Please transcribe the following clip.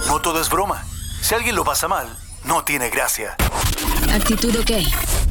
No todo es broma. Si alguien lo pasa mal, no tiene gracia. ¿Actitud OK?